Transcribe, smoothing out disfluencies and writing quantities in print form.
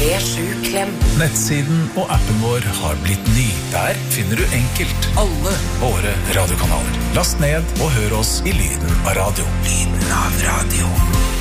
V7-klem. Nettsiden og appen vår har blitt ny. Der finner du enkelt alle våre radiokanaler. Last ned og hør oss i lyden av radio. Lyden av radio.